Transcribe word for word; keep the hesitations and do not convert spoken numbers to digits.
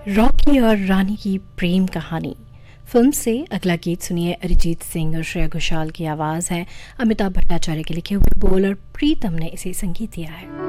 Rocky और रानी की प्रेम कहानी फिल्म से अगला गीत सुनिए। अरिजीत सिंह और श्रेया घोषाल की आवाज़ है। अमिताभ भट्टाचार्य के लिखे हुए बोल और प्रीतम ने इसे संगीत दिया है।